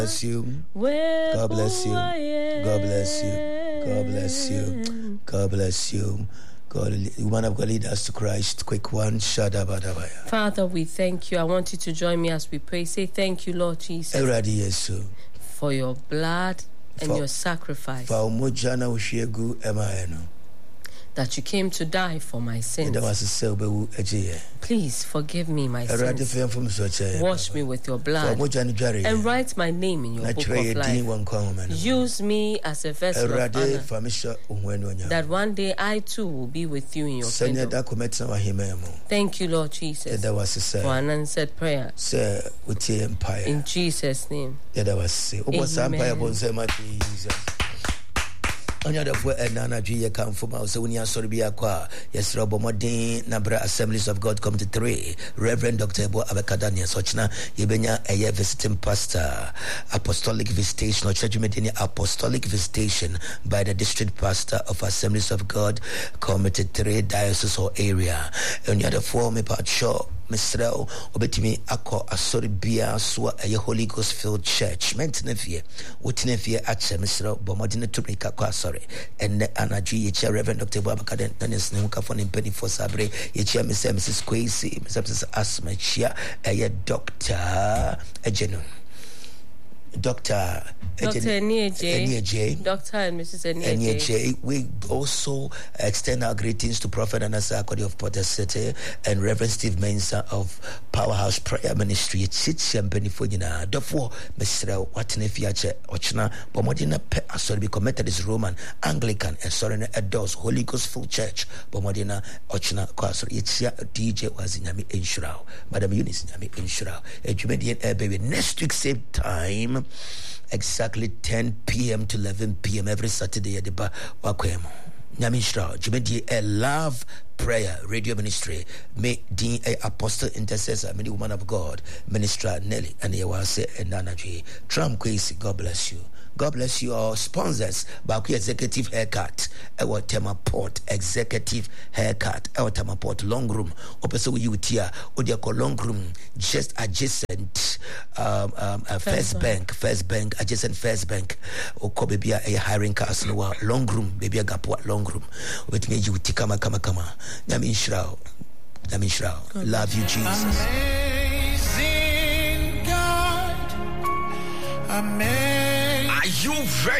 bless you. God bless you. God bless you. God bless you. God bless you. God, woman of God, lead us to Christ. Quick one. Shadabadabaya. Father, we thank you. I want you to join me as we pray. Say thank you, Lord Jesus, for your blood and your sacrifice. That you came to die for my sins. Please forgive me my sins. Wash me with your blood and write my name in your book of life. Use me as a vessel of honor, that one day I too will be with you in your kingdom. Thank you, Lord Jesus, for an answered prayer. In Jesus' name. Amen. Assemblies of God Committee 3, Reverend Dr. Ebo Abekadania Sochna Yebenya a visiting pastor, apostolic visitation or church meeting apostolic visitation by the district pastor of Assemblies of God Committee 3 diocese or area. And the form about show Mr. Obetimi Ako Asori Bia Swa a Holy Ghost filled church. Mentinefie, Wutinefie Ache Mr. Bomodina Turika Kwasori, and Anaji Yecha Reverend Dr. Babakaden Tanis Nuka for Penny for Sabre, Yecha Mrs. Quasi, Mrs. Asma Chia, a doctor, a genuine. Dr. Eniye, Dr. and Mrs. Eniye. We also extend our greetings to Prophet Anasa Akodi of Potter City and Reverend Steve Mensah of Powerhouse Prayer Ministry. It's Benifogina. Therefore, Mr. Watinefiache Ochna, Bomodina Pe Asori be committed is Roman, Anglican, and Sorena Adults, Holy Ghost Full Church, Bomodina Ochna Kwasori. It's DJ was in Yami Inshurao, Madam Eunice Yami Inshurao. A baby next week, same time. Exactly 10 p.m. to 11 p.m. every Saturday at the bar. Wakwemo. Nyamishra, Jimedi, a love prayer radio ministry. May Dean a apostle intercessor, many woman of God, minister Nelly and Yawase and Nanaji. Trump Quasi, God bless you. God bless you, our sponsors. Baku Executive Haircut, our Tema Port Executive Haircut, our Tema Port Long Room. Opeso you here, Odiako Long Room, just adjacent First Bank, adjacent First Bank. Oko baby a hiring cast no Long Room, baby a gapwa Long Room. With me you tikama kama. Namin Shrao. Love you, Jesus. Amazing God. Amazing. Are you ready?